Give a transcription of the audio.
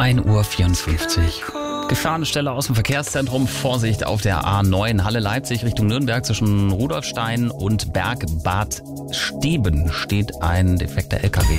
1:54 Uhr. Gefahrenstelle aus dem Verkehrszentrum. Vorsicht auf der A9 Halle Leipzig Richtung Nürnberg zwischen Rudolfstein und Bergbad Steben steht ein defekter LKW.